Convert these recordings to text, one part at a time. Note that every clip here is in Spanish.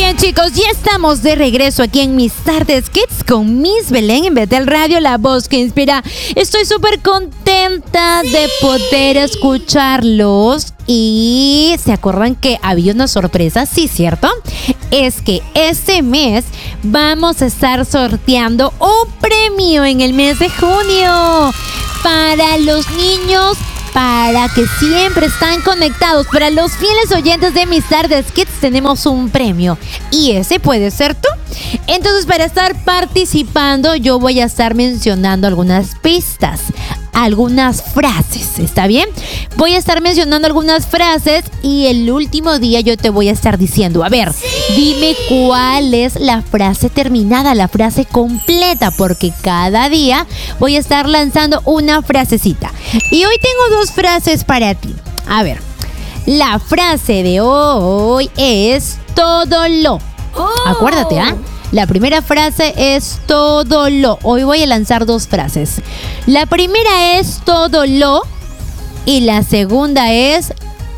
bien, chicos, ya estamos de regreso aquí en Mis Tardes Kids con Miss Belén en Betel Radio, la voz que inspira. Estoy súper contenta de poder escucharlos. Y ¿se acuerdan que había una sorpresa? Sí, ¿cierto? Es que este mes vamos a estar sorteando un premio en el mes de junio para los niños, para que siempre están conectados. Para los fieles oyentes de Mis Tardes Kids tenemos un premio y ese puede ser tú. Entonces, para estar participando, yo voy a estar mencionando algunas pistas, algunas frases, ¿está bien? Voy a estar mencionando algunas frases y el último día yo te voy a estar diciendo, a ver, dime cuál es la frase terminada, la frase completa, porque cada día voy a estar lanzando una frasecita. Y hoy tengo dos frases para ti. A ver, la frase de hoy es todo lo. Acuérdate, ¿ah? La primera frase es todo lo. Hoy voy a lanzar dos frases. La primera es todo lo y la segunda es...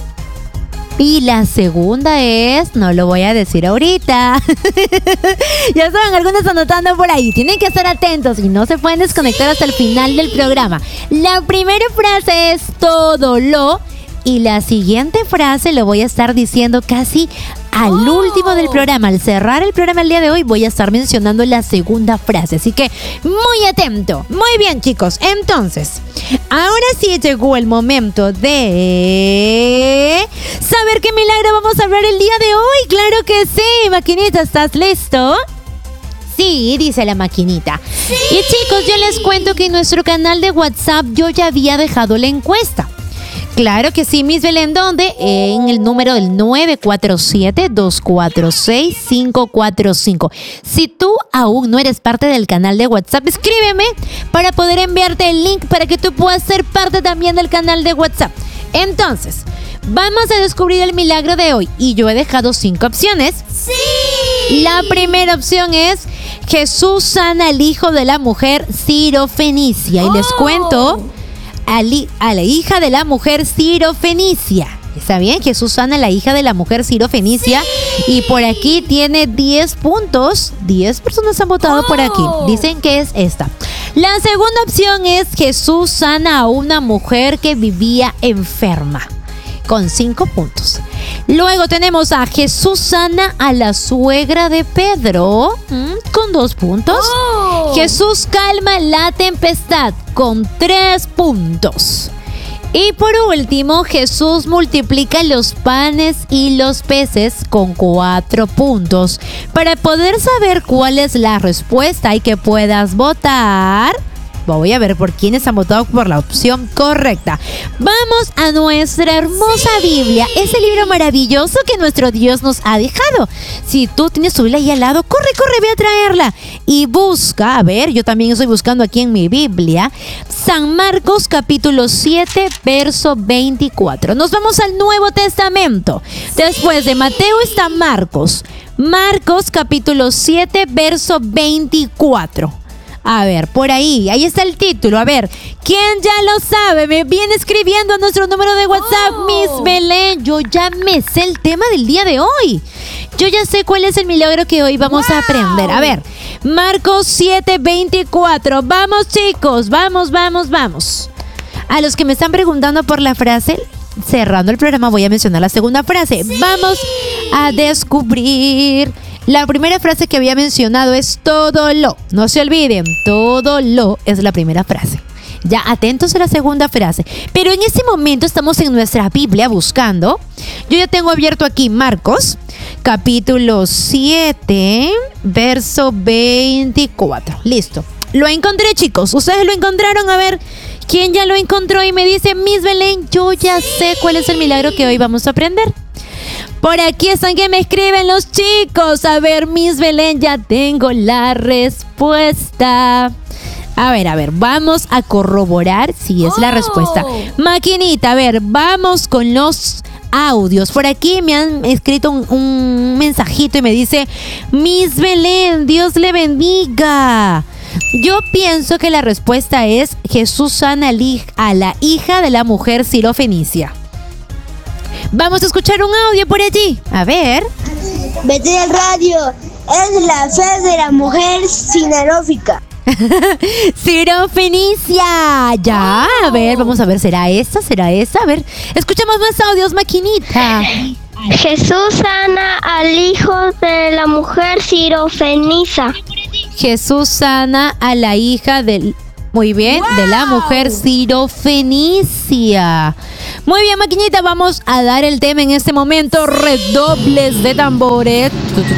no lo voy a decir ahorita. Ya saben, algunos anotando por ahí. Tienen que estar atentos y no se pueden desconectar hasta el final del programa. La primera frase es todo lo y la siguiente frase lo voy a estar diciendo casi al último del programa. Al cerrar el programa el día de hoy voy a estar mencionando la segunda frase. Así que muy atento. Muy bien, chicos. Entonces, ahora sí llegó el momento de saber qué milagro vamos a hablar el día de hoy. Claro que sí. Maquinita, ¿estás listo? Sí, dice la maquinita. Sí. Y chicos, yo les cuento que en nuestro canal de WhatsApp yo ya había dejado la encuesta. Claro que sí, Miss Belén, ¿dónde? En el número del 947-246-545. Si tú aún no eres parte del canal de WhatsApp, escríbeme para poder enviarte el link para que tú puedas ser parte también del canal de WhatsApp. Entonces, vamos a descubrir el milagro de hoy. Y yo he dejado 5 opciones. ¡Sí! La primera opción es: Jesús sana al hijo de la mujer Sirofenicia. Y les cuento... a la hija de la mujer Sirofenicia. ¿Está bien? Jesús sana a la hija de la mujer Sirofenicia. Sí. Y por aquí tiene 10 puntos. 10 personas han votado por aquí. Dicen que es esta. La segunda opción es: Jesús sana a una mujer que vivía enferma, con 5 puntos. Luego tenemos a Jesús sana a la suegra de Pedro, con 2 puntos. Jesús calma la tempestad, con 3 puntos. Y por último, Jesús multiplica los panes y los peces, con 4 puntos. Para poder saber cuál es la respuesta y que puedas votar, voy a ver por quiénes han votado por la opción correcta. Vamos a nuestra hermosa Biblia, ese libro maravilloso que nuestro Dios nos ha dejado. Si tú tienes tu Biblia ahí al lado, corre, ve a traerla. Y busca, a ver, yo también estoy buscando aquí en mi Biblia, San Marcos capítulo 7, verso 24. Nos vamos al Nuevo Testamento. Después de Mateo está Marcos. Marcos capítulo 7, verso 24. A ver, por ahí está el título. A ver, ¿quién ya lo sabe? Me viene escribiendo a nuestro número de WhatsApp. Miss Belén, yo ya me sé el tema del día de hoy. Yo ya sé cuál es el milagro que hoy vamos a aprender. A ver, Marcos 7:24. Vamos, chicos, vamos. A los que me están preguntando por la frase, cerrando el programa voy a mencionar la segunda frase. Sí. Vamos a descubrir... La primera frase que había mencionado es todo lo. No se olviden, todo lo es la primera frase. Ya atentos a la segunda frase. Pero en este momento estamos en nuestra Biblia buscando. Yo ya tengo abierto aquí Marcos, capítulo 7, verso 24. Listo. Lo encontré, chicos. ¿Ustedes lo encontraron? A ver, ¿quién ya lo encontró? Y me dice: Miss Belén, yo ya sé cuál es el milagro que hoy vamos a aprender. Por aquí están que me escriben los chicos. A ver, Miss Belén, ya tengo la respuesta. A ver, vamos a corroborar si es la respuesta. Maquinita, a ver, vamos con los audios. Por aquí me han escrito un mensajito y me dice: Miss Belén, Dios le bendiga. Yo pienso que la respuesta es: Jesús sana a la hija de la mujer Sirofenicia. Vamos a escuchar un audio por allí. A ver. Vete al radio. Es la fe de la mujer sinerófica. Sirofenicia. Ya, a ver, vamos a ver, ¿será esta? A ver, escuchamos más audios, maquinita. Jesús sana al hijo de la mujer sirofenicia. Jesús sana a la hija del... Muy bien, de la mujer sirofenicia. Muy bien, maquinita, vamos a dar el tema en este momento. Redobles de tambores.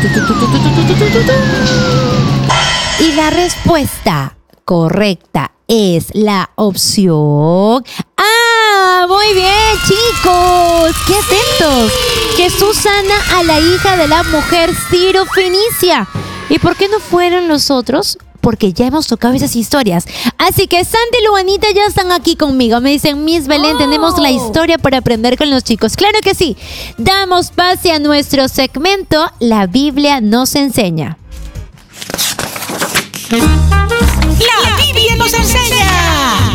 Y la respuesta correcta es la opción A. Muy bien, chicos. ¡Qué atentos! Jesús sana a la hija de la mujer sirofenicia. ¿Y por qué no fueron los otros? Porque ya hemos tocado esas historias. Así que Sandy y Luanita ya están aquí conmigo. Me dicen, Miss Belén, tenemos la historia para aprender con los chicos. ¡Claro que sí! Damos pase a nuestro segmento La Biblia nos enseña. ¡La Biblia nos enseña!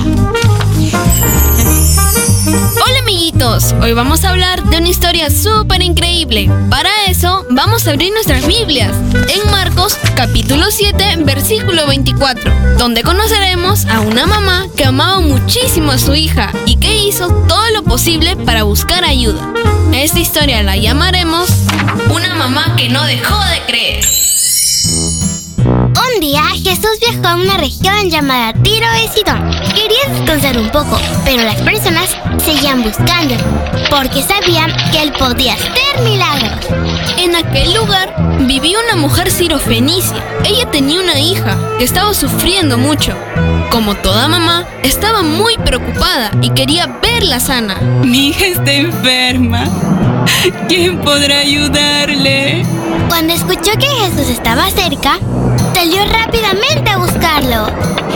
Hola amiguitos, hoy vamos a hablar de una historia súper increíble. Para eso vamos a abrir nuestras Biblias en Marcos capítulo 7 versículo 24, donde conoceremos a una mamá que amaba muchísimo a su hija y que hizo todo lo posible para buscar ayuda. A esta historia la llamaremos Una mamá que no dejó de creer. Un día Jesús viajó a una región llamada Tiro y Sidón. Quería descansar un poco, pero las personas seguían buscándolo, porque sabían que él podía hacer milagros. En aquel lugar vivía una mujer sirofenicia. Ella tenía una hija que estaba sufriendo mucho. Como toda mamá, estaba muy preocupada y quería verla sana. Mi hija está enferma. ¿Quién podrá ayudarle? Cuando escuchó que Jesús estaba cerca, salió rápidamente a buscarlo.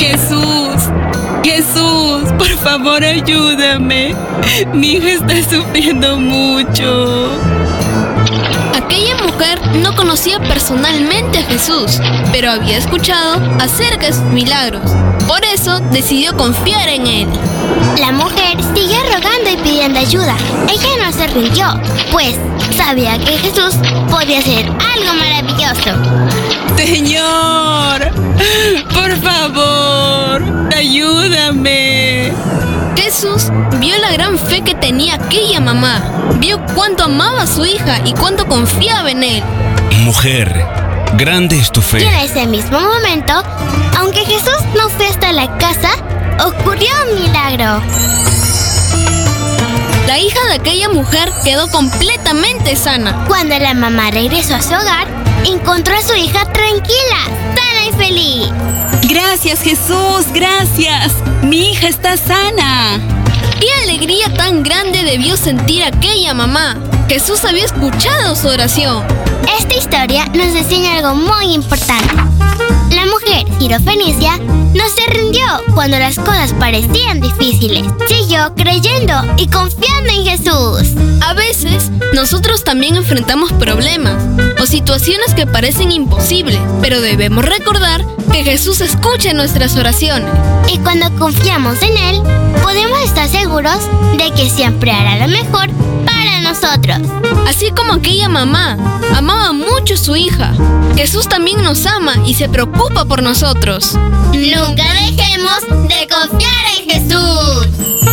Jesús, por favor ayúdame. Mi hija está sufriendo mucho. Aquella mujer no conocía personalmente a Jesús, pero había escuchado acerca de sus milagros. Por eso decidió confiar en él. La mujer siguió rogando y pidiendo ayuda. Ella no se rindió, pues sabía que Jesús podía hacer algo maravilloso. Señor, por favor, ayúdame. Jesús vio la gran fe que tenía aquella mamá. Vio cuánto amaba a su hija y cuánto confiaba en él. Mujer, grande es tu Y fe. en ese mismo momento, aunque Jesús no fue hasta la casa, ocurrió un milagro. La hija de aquella mujer quedó completamente sana. Cuando la mamá regresó a su hogar, encontró a su hija tranquila, sana y feliz. Gracias, Jesús, gracias. Mi hija está sana. ¡Qué alegría tan grande debió sentir aquella mamá! Jesús había escuchado su oración. Esta historia nos enseña algo muy importante. La mujer sirofenicia no se rindió cuando las cosas parecían difíciles. Siguió creyendo y confiando en Jesús. A veces, nosotros también enfrentamos problemas o situaciones que parecen imposibles, pero debemos recordar que Jesús escucha nuestras oraciones. Y cuando confiamos en Él, podemos estar seguros de que siempre hará lo mejor para nosotros. Así como aquella mamá amaba mucho a su hija, Jesús también nos ama y se preocupa por nosotros. Nunca dejemos de confiar en Jesús.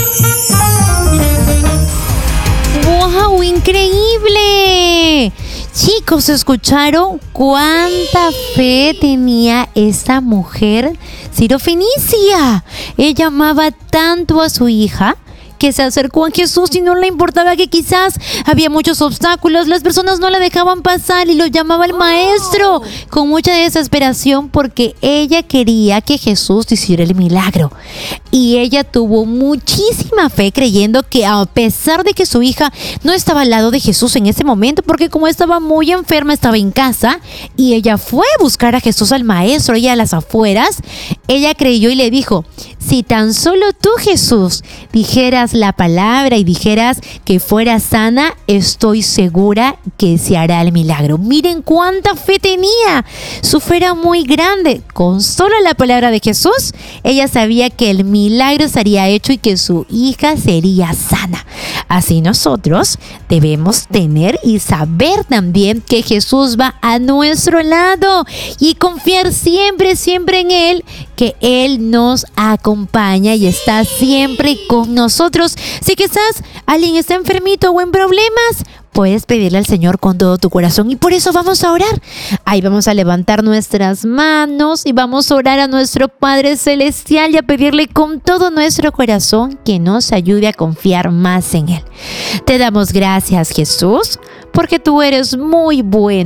¡Wow! ¡Increíble! Chicos, ¿escucharon cuánta fe tenía esta mujer sirofenicia? Ella amaba tanto a su hija que se acercó a Jesús y no le importaba que quizás había muchos obstáculos, las personas no la dejaban pasar y lo llamaba el maestro con mucha desesperación porque ella quería que Jesús hiciera el milagro. Y ella tuvo muchísima fe creyendo que a pesar de que su hija no estaba al lado de Jesús en ese momento, porque como estaba muy enferma, estaba en casa y ella fue a buscar a Jesús, al maestro, ella a las afueras, ella creyó y le dijo: si tan solo tú, Jesús, dijeras leyeras la palabra y dijeras que fuera sana, estoy segura que se hará el milagro. Miren cuánta fe tenía. Su fe era muy grande. Con solo la palabra de Jesús, ella sabía que el milagro sería hecho y que su hija sería sana. Así nosotros debemos tener y saber también que Jesús va a nuestro lado y confiar siempre en Él, que Él nos acompaña y está siempre con nosotros. Si quizás alguien está enfermito o en problemas, puedes pedirle al Señor con todo tu corazón y por eso vamos a orar. Ahí vamos a levantar nuestras manos y vamos a orar a nuestro Padre Celestial y a pedirle con todo nuestro corazón que nos ayude a confiar más en Él. Te damos gracias, Jesús, porque tú eres muy bueno.